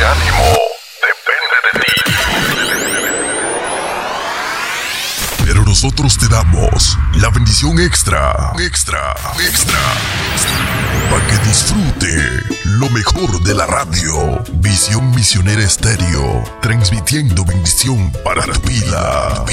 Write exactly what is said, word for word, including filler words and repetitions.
ánimo depende de ti. Pero nosotros te damos la bendición extra, extra, extra, para que disfrute lo mejor de la radio. Visión Misionera Estéreo, transmitiendo bendición para tu vida.